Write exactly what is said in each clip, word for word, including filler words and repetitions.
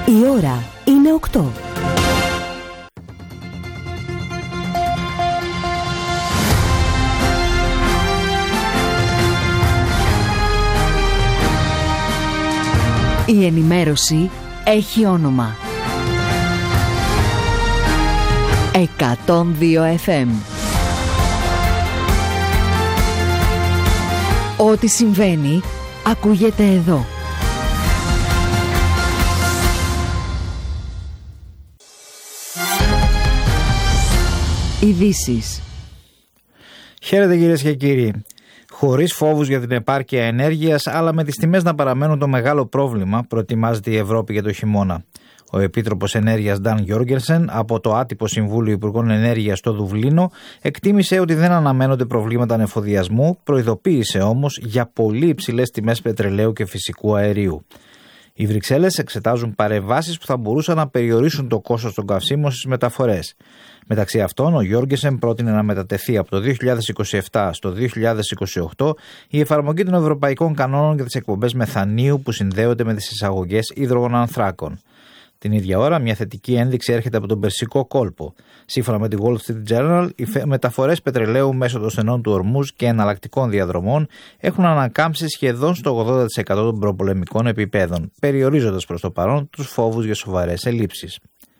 Η ώρα είναι οκτώ. Η ενημέρωση έχει όνομα. εκατόν δύο εφ εμ. Ό,τι συμβαίνει ακούγεται εδώ. Ειδήσεις. Χαίρετε κυρίες και κύριοι. Χωρίς φόβους για την επάρκεια ενέργειας, αλλά με τις τιμές να παραμένουν το μεγάλο πρόβλημα, προετοιμάζεται η Ευρώπη για το χειμώνα. Ο Επίτροπος Ενέργειας Νταν Γιόργενσεν από το άτυπο Συμβούλιο Υπουργών Ενέργειας στο Δουβλίνο εκτίμησε ότι δεν αναμένονται προβλήματα ανεφοδιασμού, προειδοποίησε όμως για πολύ υψηλές τιμές πετρελαίου και φυσικού αερίου. Οι Βρυξέλλες εξετάζουν παρεμβάσεις που θα μπορούσαν να περιορίσουν το κόστος των καυσίμων στις μεταφορές. Μεταξύ αυτών, ο Γιόργενσεν πρότεινε να μετατεθεί από το δύο χιλιάδες είκοσι επτά στο δύο χιλιάδες είκοσι οκτώ η εφαρμογή των ευρωπαϊκών κανόνων για τις εκπομπές μεθανίου που συνδέονται με τις εισαγωγές υδρογονανθράκων. Την ίδια ώρα, μια θετική ένδειξη έρχεται από τον Περσικό κόλπο. Σύμφωνα με τη Wall Street Journal, οι μεταφορές πετρελαίου μέσω των στενών του Ορμούζ και εναλλακτικών διαδρομών έχουν ανακάμψει σχεδόν στο ογδόντα τοις εκατό των προπολεμικών επιπέδων, περιορίζοντας προς το παρόν τους φόβους για σοβαρές ελλείψεις.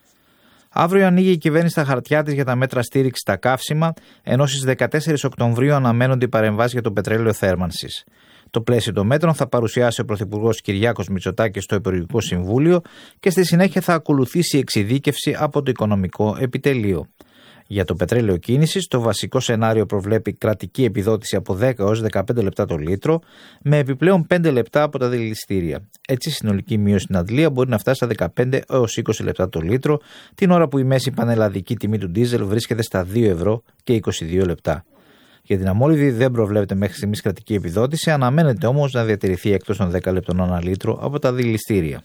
Αύριο ανοίγει η κυβέρνηση τα χαρτιά της για τα μέτρα στήριξης στα καύσιμα, ενώ στις δεκατέσσερις Οκτωβρίου αναμένονται οι παρεμβάσεις για το πετρέλαιο θέρμανσης. Το πλαίσιο των μέτρων θα παρουσιάσει ο Πρωθυπουργός Κυριάκος Μητσοτάκης στο Υπουργικό Συμβούλιο και στη συνέχεια θα ακολουθήσει η εξειδίκευση από το Οικονομικό Επιτελείο. Για το πετρέλαιο κίνησης, το βασικό σενάριο προβλέπει κρατική επιδότηση από δέκα έως δεκαπέντε λεπτά το λίτρο, με επιπλέον πέντε λεπτά από τα δηληστήρια. Έτσι, η συνολική μείωση στην αντλία μπορεί να φτάσει στα δεκαπέντε έως είκοσι λεπτά το λίτρο, την ώρα που η μέση πανελλαδική τιμή του ντίζελ βρίσκεται στα δύο ευρώ και είκοσι δύο λεπτά. Για την αμόλυβη δεν προβλέπεται μέχρι στιγμής κρατική επιδότηση, αναμένεται όμως να διατηρηθεί εκτός των δέκα λεπτών ανά λίτρο από τα δηληστήρια.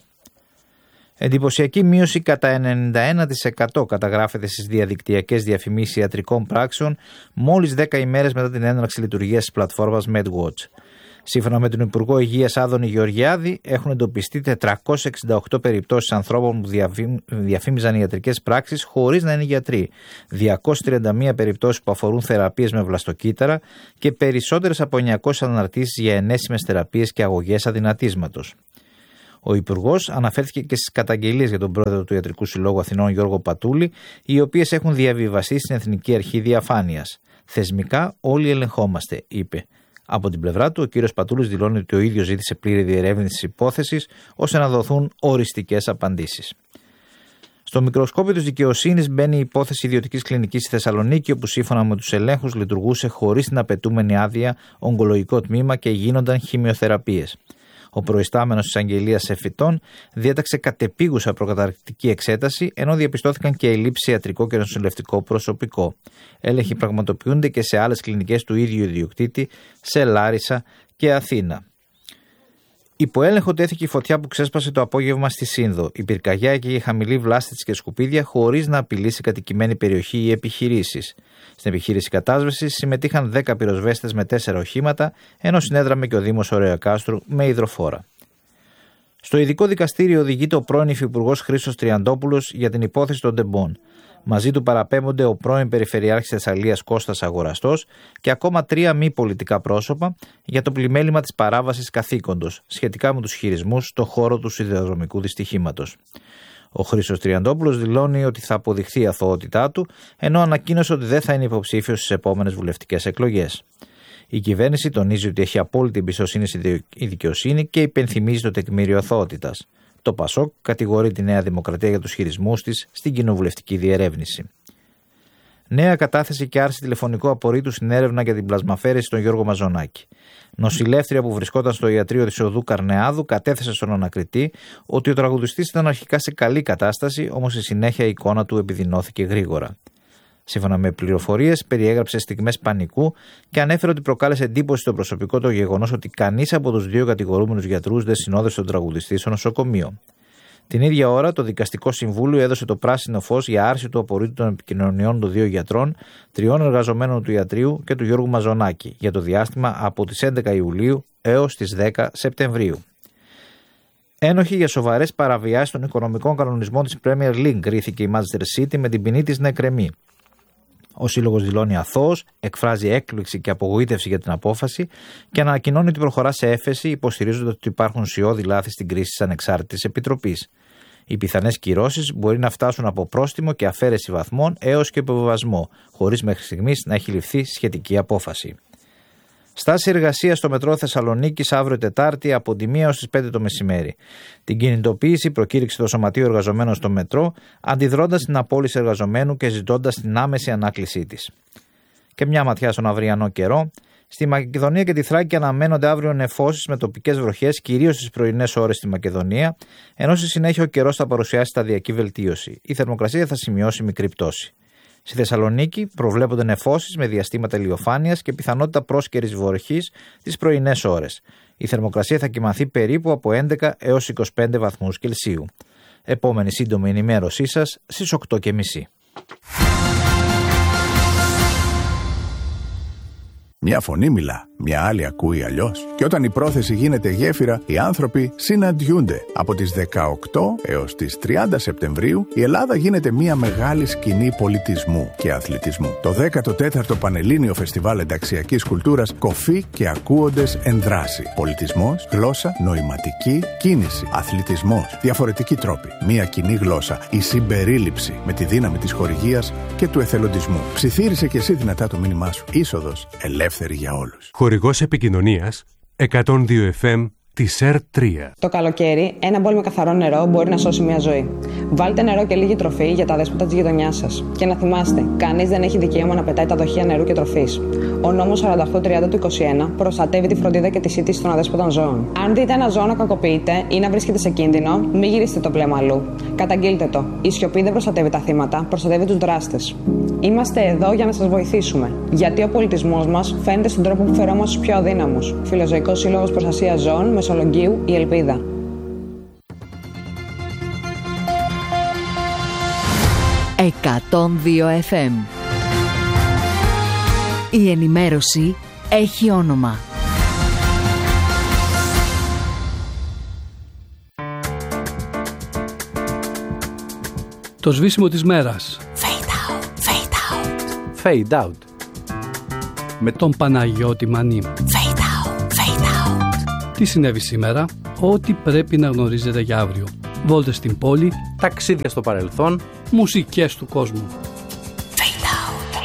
Εντυπωσιακή μείωση κατά ενενήντα ένα τοις εκατό καταγράφεται στις διαδικτυακές διαφημίσεις ιατρικών πράξεων μόλις δέκα ημέρες μετά την έναρξη λειτουργίας της πλατφόρμας MedWatch. Σύμφωνα με τον Υπουργό Υγείας Άδωνη Γεωργιάδη, έχουν εντοπιστεί τετρακόσιες εξήντα οκτώ περιπτώσεις ανθρώπων που διαφήμιζαν ιατρικές πράξεις χωρίς να είναι γιατροί, διακόσιες τριάντα μία περιπτώσεις που αφορούν θεραπείες με βλαστοκύτταρα και περισσότερες από εννιακόσιες αναρτήσεις για ενέσιμες θεραπείες και αγωγές αδυνατίσματος. Ο Υπουργός αναφέρθηκε και στις καταγγελίες για τον πρόεδρο του Ιατρικού Συλλόγου Αθηνών Γιώργο Πατούλη, οι οποίες έχουν διαβιβαστεί στην Εθνική Αρχή Διαφάνειας. Θεσμικά όλοι ελεγχόμαστε, είπε. Από την πλευρά του, ο κύριος Πατούλης δηλώνει ότι ο ίδιος ζήτησε πλήρη διερεύνηση της υπόθεσης, ώστε να δοθούν οριστικές απαντήσεις. Στο μικροσκόπιο της δικαιοσύνης μπαίνει η υπόθεση ιδιωτικής κλινικής στη Θεσσαλονίκη, όπου σύμφωνα με τους ελέγχους λειτουργούσε χωρίς την απαιτούμενη άδεια ογκολογικό τμήμα και γίνονταν χημειοθεραπείες. Ο προϊστάμενος της Αγγελίας Εφητών διέταξε κατεπίγουσα προκαταρκτική εξέταση, ενώ διαπιστώθηκαν και ελλείψεις σε ιατρικό και νοσηλευτικό προσωπικό. Έλεγχοι πραγματοποιούνται και σε άλλες κλινικές του ίδιου ιδιοκτήτη, σε Λάρισα και Αθήνα. Υπό έλεγχο τέθηκε η φωτιά που ξέσπασε το απόγευμα στη Σύνδο. Η πυρκαγιά έκαιγε χαμηλή βλάστηση και σκουπίδια χωρίς να απειλήσει κατοικημένη περιοχή ή επιχειρήσεις. Στην επιχείρηση κατάσβεσης συμμετείχαν δέκα πυροσβέστες με τέσσερα οχήματα, ενώ συνέδραμε και ο Δήμος Ωρεακάστρου με υδροφόρα. Στο ειδικό δικαστήριο οδηγείται ο πρώην Υφυπουργός Χρήστος Τριαντόπουλος για την υπόθεση των Ντεμπών. Μαζί του παραπέμπονται ο πρώην Περιφερειάρχης Θεσσαλίας Κώστας Αγοραστός και ακόμα τρία μη πολιτικά πρόσωπα για το πλημέλημα της παράβασης καθήκοντος σχετικά με τους χειρισμούς στον χώρο του σιδηροδρομικού δυστυχήματος. Ο Χρήστος Τριαντόπουλος δηλώνει ότι θα αποδειχθεί η αθωότητά του, ενώ ανακοίνωσε ότι δεν θα είναι υποψήφιος στις επόμενες βουλευτικές εκλογές. Η κυβέρνηση τονίζει ότι έχει απόλυτη εμπιστοσύνη στη δικαιοσύνη και υπενθυμίζει το τεκμήριο αθωότητας. Το Πασόκ κατηγορεί τη Νέα Δημοκρατία για τους χειρισμούς της στην κοινοβουλευτική διερεύνηση. Νέα κατάθεση και άρση τηλεφωνικού απορρίτου στην έρευνα για την πλασμαφέρεση στον Γιώργο Μαζονάκη. Νοσηλεύτρια που βρισκόταν στο ιατρείο της οδού Καρνεάδου κατέθεσε στον ανακριτή ότι ο τραγουδιστής ήταν αρχικά σε καλή κατάσταση, όμως στη συνέχεια η εικόνα του επιδεινώθηκε γρήγορα. Σύμφωνα με πληροφορίες, περιέγραψε στιγμές πανικού και ανέφερε ότι προκάλεσε εντύπωση στο προσωπικό το γεγονός ότι κανείς από τους δύο κατηγορούμενους γιατρούς δεν συνόδευσε τον τραγουδιστή στο νοσοκομείο. Την ίδια ώρα, το Δικαστικό Συμβούλιο έδωσε το πράσινο φως για άρση του απορρίτου των επικοινωνιών των δύο γιατρών, τριών εργαζομένων του ιατρείου και του Γιώργου Μαζονάκη για το διάστημα από τις έντεκα Ιουλίου έως τις δέκα Σεπτεμβρίου. Ένοχη για σοβαρές παραβιάσεις των οικονομικών κανονισμών της Premier League κρίθηκε η Manchester City με την ποινή της να εκκρεμεί. Ο σύλλογος δηλώνει αθώος, εκφράζει έκπληξη και απογοήτευση για την απόφαση και ανακοινώνει ότι προχωρά σε έφεση, υποστηρίζοντας ότι υπάρχουν ουσιώδη λάθη στην κρίση της Ανεξάρτητης Επιτροπής. Οι πιθανές κυρώσεις μπορεί να φτάσουν από πρόστιμο και αφαίρεση βαθμών έως και υποβιβασμό, χωρίς μέχρι στιγμής να έχει ληφθεί σχετική απόφαση. Στάση εργασίας στο μετρό Θεσσαλονίκης αύριο Τετάρτη από τη μία έως τις πέντε το μεσημέρι. Την κινητοποίηση προκήρυξε το Σωματείο Εργαζομένων στο μετρό, αντιδρώντας την απόλυση εργαζομένου και ζητώντας την άμεση ανάκλησή της. Και μια ματιά στον αυριανό καιρό. Στη Μακεδονία και τη Θράκη αναμένονται αύριο νεφώσεις με τοπικές βροχές, κυρίως στις πρωινές ώρες στη Μακεδονία, ενώ στη συνέχεια ο καιρός θα παρουσιάσει σταδιακή βελτίωση. Η θερμοκρασία θα σημειώσει μικρή πτώση. Στη Θεσσαλονίκη προβλέπονται νεφώσεις με διαστήματα ηλιοφάνειας και πιθανότητα πρόσκαιρης βροχής τις πρωινές ώρες. Η θερμοκρασία θα κυμανθεί περίπου από έντεκα έως είκοσι πέντε βαθμούς Κελσίου. Επόμενη σύντομη ενημέρωσή σας στις οκτώ και μισή. Μια φωνή μιλά, μια άλλη ακούει αλλιώς. Και όταν η πρόθεση γίνεται γέφυρα, οι άνθρωποι συναντιούνται. Από τις δεκαοκτώ έως τις τριάντα Σεπτεμβρίου, η Ελλάδα γίνεται μια μεγάλη σκηνή πολιτισμού και αθλητισμού. Το δέκατο τέταρτο Πανελλήνιο Φεστιβάλ Ενταξιακής Κουλτούρας Κοφή και Ακούοντες εν δράση. Πολιτισμός, γλώσσα, νοηματική, κίνηση, αθλητισμός, διαφορετικοί τρόποι. Μια κοινή γλώσσα, η συμπερίληψη με τη δύναμη της χορηγίας και του εθελοντισμού. Ψιθύρισε και εσύ δυνατά το μήνυμά σου. Είσοδος ελεύθερη για όλους. Χορηγός επικοινωνίας εκατόν δύο εφ εμ της ερ τρία. Το καλοκαίρι, ένα μπολ με καθαρό νερό μπορεί να σώσει μια ζωή. Βάλτε νερό και λίγη τροφή για τα δέσποτα της γειτονιάς σας. Και να θυμάστε, κανείς δεν έχει δικαίωμα να πετάει τα δοχεία νερού και τροφής. Ο νόμος σαράντα οκτώ τριάντα του είκοσι ένα προστατεύει τη φροντίδα και τη σύντηση των αδέσποτων ζώων. Αν δείτε ένα ζώο να κακοποιείται ή να βρίσκεται σε κίνδυνο, μην γυρίσετε το βλέμμα αλλού. Καταγγείλτε το. Η σιωπή δεν προστατεύει τα θύματα, προστατεύει τους δράστες. Είμαστε εδώ για να σας βοηθήσουμε. Γιατί ο πολιτισμός μας φαίνεται στον τρόπο που φερόμαστε στους πιο αδύναμους. Φιλοζωικός Σύλλογος Προστασίας Ζώων, Μεσολογγίου, η Ελπίδα. εκατόν δύο εφ εμ. Η ενημέρωση έχει όνομα. Το σβήσιμο της μέρας. Fade out, fade out. Fade out. Με τον Παναγιώτη Μανή. Fade out, fade out. Τι συνέβη σήμερα, ό,τι πρέπει να γνωρίζετε για αύριο. Βόλτες στην πόλη, Ταξίδια στο παρελθόν, μουσικές του κόσμου.